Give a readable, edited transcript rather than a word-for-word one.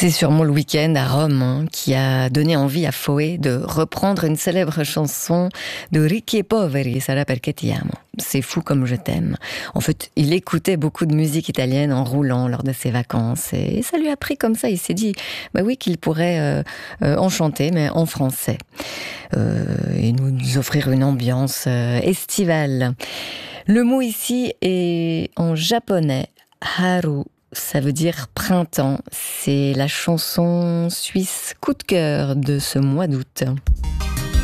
C'est sûrement le week-end à Rome qui a donné envie à Foé de reprendre une célèbre chanson de Ricchi e Poveri, Sarà perché ti amo. C'est fou comme je t'aime. En fait, il écoutait beaucoup de musique italienne en roulant lors de ses vacances et ça lui a pris comme ça. Il s'est dit, bah oui, qu'il pourrait en chanter, mais en français. Et nous offrir une ambiance estivale. Le mot ici est en japonais, haru. Ça veut dire printemps. C'est la chanson suisse coup de cœur de ce mois d'août.